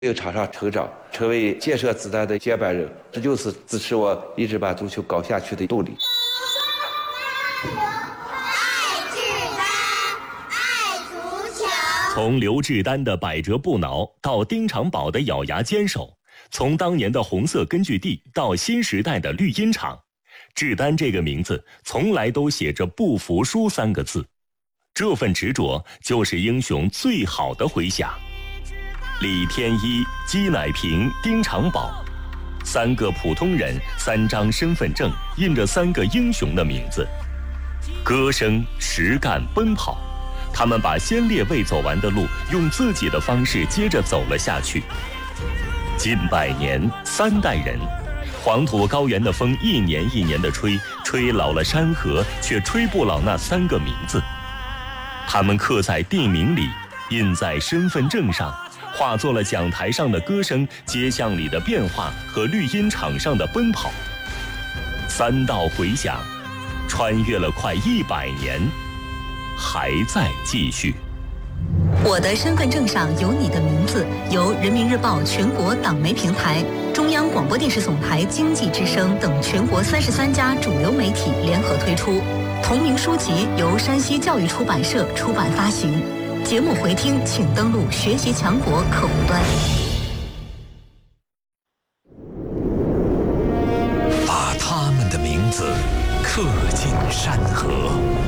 有场上成长，成为建设时代的接班人，这就是支持我一直把足球搞下去的动力。 从刘志丹的百折不挠到丁长保的咬牙坚守，从当年的红色根据地到新时代的绿茵场，志丹这个名字从来都写着不服输3个字，这份执着就是英雄最好的回响。李天一、姬乃平、丁长保，3个普通人，3张身份证，印着3个英雄的名字。歌声、实干、奔跑，他们把先烈未走完的路，用自己的方式接着走了下去。近100年，3代人，黄土高原的风一年一年的吹，吹老了山河，却吹不老那3个名字。他们刻在地名里，印在身份证上，化作了讲台上的歌声，街巷里的变化和绿茵场上的奔跑。3道回响，穿越了快100年，还在继续。 我的身份证上有你的名字，由人民日报全国党媒平台、中央广播电视总台经济之声等全国33家主流媒体联合推出。同名书籍由山西教育出版社出版发行。节目回听请登录学习强国客户端。 把他们的名字刻进山河，